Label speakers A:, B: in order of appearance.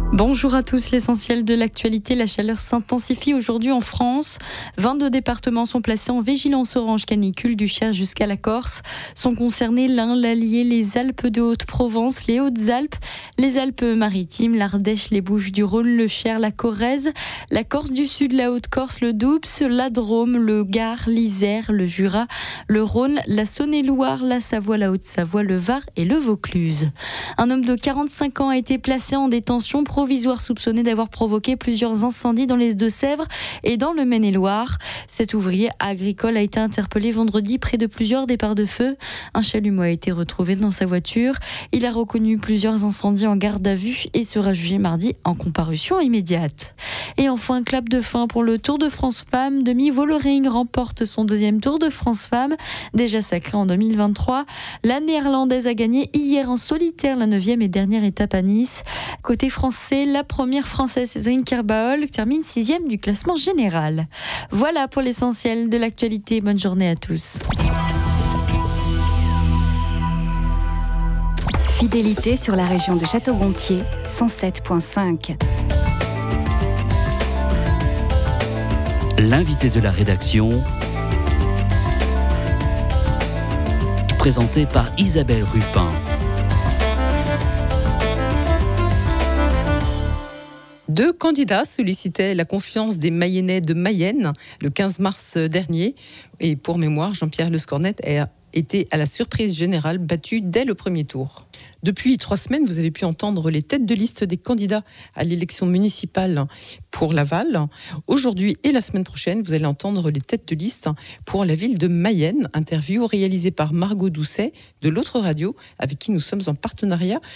A: Bonjour à tous, l'essentiel de l'actualité, la chaleur s'intensifie aujourd'hui en France. 22 départements sont placés en vigilance orange canicule du Cher jusqu'à la Corse. Sont concernés l'Ain, l'Allier, les Alpes de Haute-Provence, les Hautes-Alpes, les Alpes-Maritimes, l'Ardèche, les Bouches-du-Rhône, le Cher, la Corrèze, la Corse du Sud, la Haute-Corse, le Doubs, la Drôme, le Gard, l'Isère, le Jura, le Rhône, la Saône-et-Loire, la Savoie, la Haute-Savoie, le Var et le Vaucluse. Un homme de 45 ans a été placé en détention provisoire soupçonné d'avoir provoqué plusieurs incendies dans les Deux-Sèvres et dans le Maine-et-Loire. Cet ouvrier agricole a été interpellé vendredi près de plusieurs départs de feu. Un chalumeau a été retrouvé dans sa voiture. Il a reconnu plusieurs incendies en garde à vue et sera jugé mardi en comparution immédiate. Et enfin, clap de fin pour le Tour de France Femmes. Demi Vollering remporte son deuxième Tour de France Femmes, déjà sacré en 2023. La Néerlandaise a gagné hier en solitaire la 9e et dernière étape à Nice. Côté français, la première française, Cédric Kerbaol, termine 6e du classement général. Voilà pour l'essentiel de l'actualité. Bonne journée à tous.
B: Fidélité sur la région de Château-Gontier, 107.5.
C: L'invité de la rédaction, présenté par Isabelle Rupin.
D: Deux candidats sollicitaient la confiance des Mayennais de Mayenne le 15 mars dernier. Et pour mémoire, Jean-Pierre Lescornet a été à la surprise générale battu dès le premier tour. Depuis 3 semaines, vous avez pu entendre les têtes de liste des candidats à l'élection municipale pour Laval. Aujourd'hui et la semaine prochaine, vous allez entendre les têtes de liste pour la ville de Mayenne. Interview réalisée par Margot Doucet de l'autre radio avec qui nous sommes en partenariat